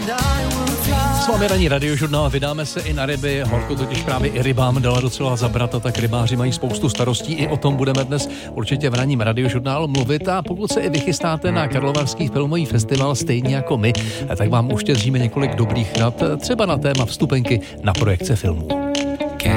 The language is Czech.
S vámi ranní radiožurnál, vydáme se i na ryby, horko totiž právě i rybám dala docela zabrat, a tak rybáři mají spoustu starostí, i o tom budeme dnes určitě v ranním radiožurnálu mluvit. A pokud se i vychystáte na Karlovarský filmový festival stejně jako my, tak vám uštědříme několik dobrých rad, třeba na téma vstupenky na projekce filmů.